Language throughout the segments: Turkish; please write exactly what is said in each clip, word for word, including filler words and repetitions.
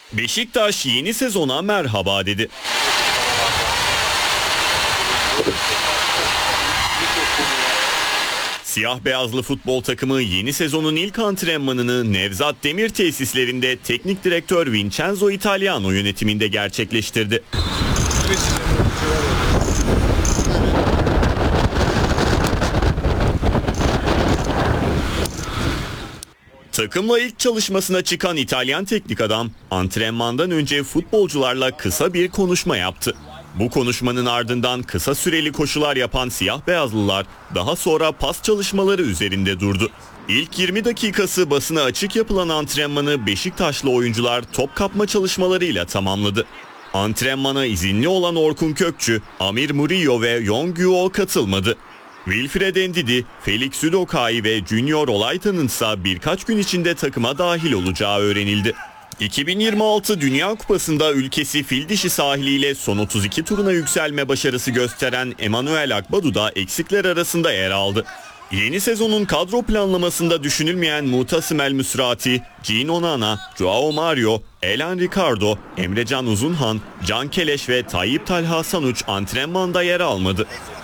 Beşiktaş yeni sezona merhaba dedi. Siyah beyazlı futbol takımı yeni sezonun ilk antrenmanını Nevzat Demir tesislerinde teknik direktör Vincenzo Italiano yönetiminde gerçekleştirdi. Takımla ilk çalışmasına çıkan İtalyan teknik adam antrenmandan önce futbolcularla kısa bir konuşma yaptı. Bu konuşmanın ardından kısa süreli koşular yapan siyah beyazlılar daha sonra pas çalışmaları üzerinde durdu. İlk yirmi dakikası basına açık yapılan antrenmanı Beşiktaşlı oyuncular top kapma çalışmalarıyla tamamladı. Antrenmana izinli olan Orkun Kökçü, Amir Murillo ve Yongguo katılmadı. Wilfred Ndidi, Felix Udokai ve Junior Olayta'nın ise birkaç gün içinde takıma dahil olacağı öğrenildi. iki bin yirmi altı Dünya Kupası'nda ülkesi Fildişi sahiliyle son otuz iki turuna yükselme başarısı gösteren Emanuel Akbadu da eksikler arasında yer aldı. Yeni sezonun kadro planlamasında düşünülmeyen Mutasım El Müsrati, Gene Onana, Joao Mario, Elan Ricardo, Emrecan Uzunhan, Can Keleş ve Tayyip Talha Sanuç antrenmanda yer almadı.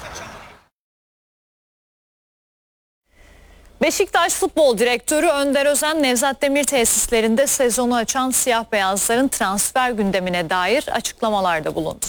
Beşiktaş Futbol Direktörü Önder Özen, Nevzat Demir tesislerinde sezonu açan siyah beyazların transfer gündemine dair açıklamalarda bulundu.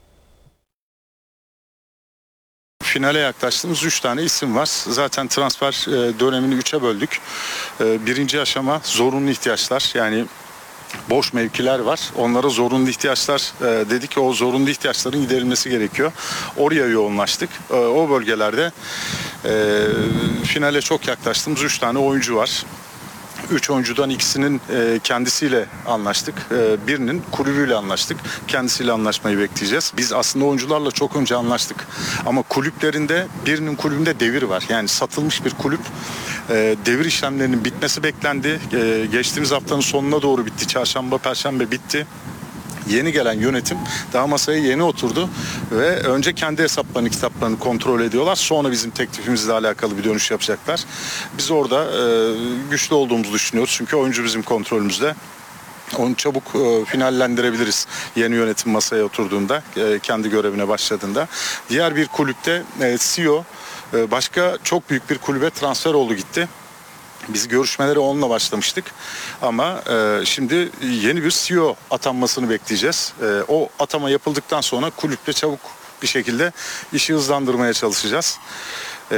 Finale yaklaştığımız üç tane isim var. Zaten transfer dönemini üçe böldük. Birinci aşama zorunlu ihtiyaçlar, yani boş mevkiler var. Onlara zorunlu ihtiyaçlar e, dedik ki o zorunlu ihtiyaçların giderilmesi gerekiyor. Oraya yoğunlaştık. E, o bölgelerde e, finale çok yaklaştığımız üç tane oyuncu var. Üç oyuncudan ikisinin e, kendisiyle anlaştık. E, birinin kulübüyle anlaştık. Kendisiyle anlaşmayı bekleyeceğiz. Biz aslında oyuncularla çok önce anlaştık. Ama kulüplerinde birinin kulübünde devir var. Yani satılmış bir kulüp. E, devir işlemlerinin bitmesi beklendi. E, geçtiğimiz haftanın sonuna doğru bitti. Çarşamba, Perşembe bitti. Yeni gelen yönetim daha masaya yeni oturdu ve önce kendi hesaplarını kitaplarını kontrol ediyorlar. Sonra bizim teklifimizle alakalı bir dönüş yapacaklar. Biz orada e, güçlü olduğumuzu düşünüyoruz. Çünkü oyuncu bizim kontrolümüzde. Onu çabuk e, finallendirebiliriz yeni yönetim masaya oturduğunda, e, kendi görevine başladığında. Diğer bir kulüpte e, C E O e, başka çok büyük bir kulübe transfer oldu gitti. Biz görüşmeleri onunla başlamıştık ama e, şimdi yeni bir C E O atanmasını bekleyeceğiz. E, o atama yapıldıktan sonra kulüple çabuk bir şekilde işi hızlandırmaya çalışacağız. E,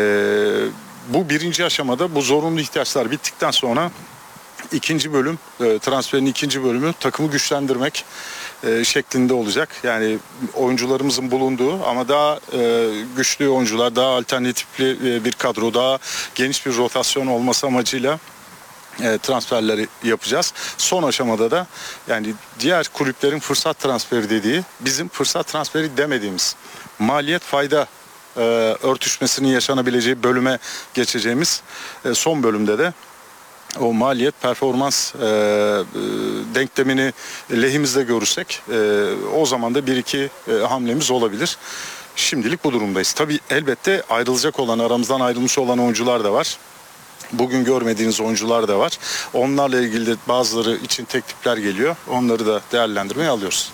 bu birinci aşamada bu zorunlu ihtiyaçlar bittikten sonra ikinci bölüm, e, transferin ikinci bölümü takımı güçlendirmek e, şeklinde olacak. Yani oyuncularımızın bulunduğu ama daha e, güçlü oyuncular, daha alternatifli e, bir kadro, daha geniş bir rotasyon olması amacıyla e, transferleri yapacağız. Son aşamada da yani diğer kulüplerin fırsat transferi dediği, bizim fırsat transferi demediğimiz maliyet fayda e, örtüşmesinin yaşanabileceği bölüme geçeceğimiz e, son bölümde de o maliyet performans e, e, denklemini lehimizde görürsek e, o zaman da bir iki e, hamlemiz olabilir. Şimdilik bu durumdayız. Tabii elbette ayrılacak olan, aramızdan ayrılmış olan oyuncular da var. Bugün görmediğiniz oyuncular da var. Onlarla ilgili de bazıları için teklifler geliyor. Onları da değerlendirmeye alıyoruz.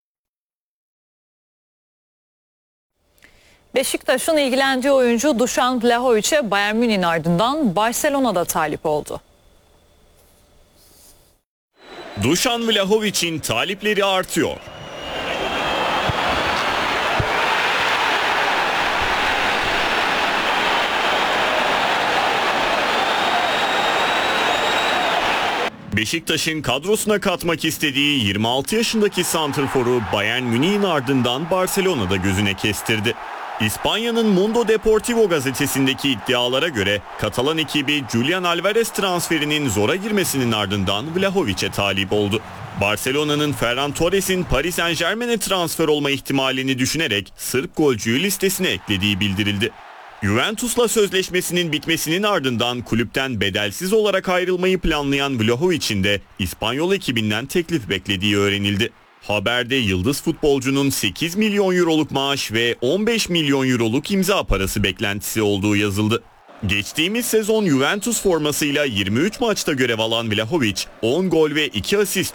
Beşiktaş'ın ilgilendiği oyuncu Dušan Vlahović'e Bayern Münih'in ardından Barcelona'da talip oldu. Dušan Vlahović'in talipleri artıyor. Beşiktaş'ın kadrosuna katmak istediği yirmi altı yaşındaki santrforu Bayern Münih'in ardından Barcelona'da gözüne kestirdi. İspanya'nın Mundo Deportivo gazetesindeki iddialara göre Katalan ekibi Julian Alvarez transferinin zora girmesinin ardından Vlahović'e talip oldu. Barcelona'nın Ferran Torres'in Paris Saint-Germain'e transfer olma ihtimalini düşünerek Sırp golcüyü listesine eklediği bildirildi. Juventus'la sözleşmesinin bitmesinin ardından kulüpten bedelsiz olarak ayrılmayı planlayan Vlahović'in de İspanyol ekibinden teklif beklediği öğrenildi. Haberde yıldız futbolcunun sekiz milyon euroluk maaş ve on beş milyon euroluk imza parası beklentisi olduğu yazıldı. Geçtiğimiz sezon Juventus formasıyla yirmi üç maçta görev alan Vlahović on gol ve iki asist